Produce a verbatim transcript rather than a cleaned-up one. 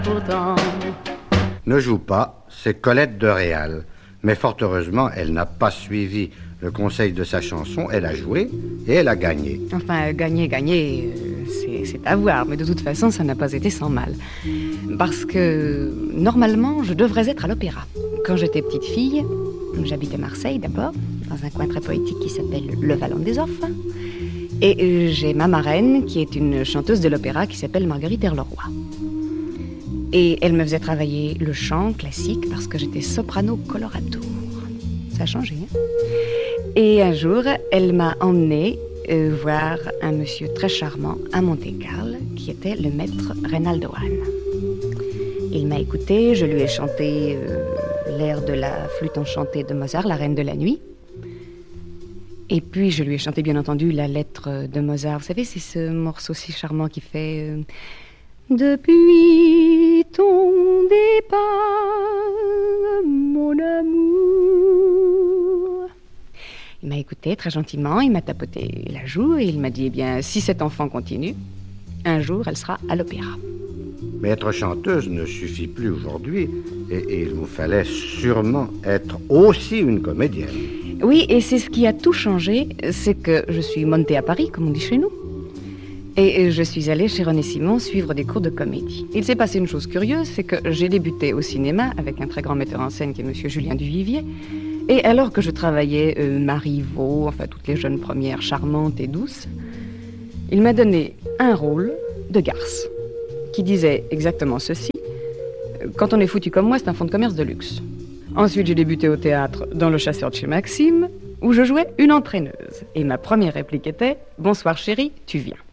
Pourtant... Ne joue pas, c'est Colette de Réal. Mais fort heureusement, elle n'a pas suivi le conseil de sa chanson. Elle a joué et elle a gagné. Enfin, gagner, gagner, euh, c'est, c'est à voir. Mais de toute façon, ça n'a pas été sans mal. Parce que, normalement, je devrais être à l'opéra. Quand j'étais petite fille, j'habitais Marseille d'abord, dans un coin très poétique qui s'appelle le Vallon des Orphins. Et j'ai ma marraine, qui est une chanteuse de l'opéra qui s'appelle Marguerite Herleroy. Et elle me faisait travailler le chant classique parce que j'étais soprano coloratura. Ça a changé, hein? Et un jour, elle m'a emmenée euh, voir un monsieur très charmant à Monte-Carlo, qui était le maître Reynaldo Hahn. Il m'a écoutée, je lui ai chanté euh, l'air de la flûte enchantée de Mozart, La Reine de la Nuit. Et puis, je lui ai chanté, bien entendu, la lettre de Mozart. Vous savez, c'est ce morceau si charmant qui fait... Euh, Depuis ton départ, mon amour. Il m'a écouté très gentiment, il m'a tapoté la joue et il m'a dit, eh bien, si cet enfant continue, un jour, elle sera à l'opéra. Mais être chanteuse ne suffit plus aujourd'hui. Et, et il vous fallait sûrement être aussi une comédienne. Oui, et c'est ce qui a tout changé, c'est que je suis montée à Paris, comme on dit chez nous. Et je suis allée chez René Simon suivre des cours de comédie. Il s'est passé une chose curieuse, c'est que j'ai débuté au cinéma avec un très grand metteur en scène qui est monsieur Julien Duvivier. Et alors que je travaillais euh, Marivaux, enfin toutes les jeunes premières charmantes et douces, il m'a donné un rôle de garce qui disait exactement ceci. Quand on est foutu comme moi, c'est un fonds de commerce de luxe. Ensuite, j'ai débuté au théâtre dans Le Chasseur de chez Maxime, où je jouais une entraîneuse. Et ma première réplique était « Bonsoir chérie, tu viens ».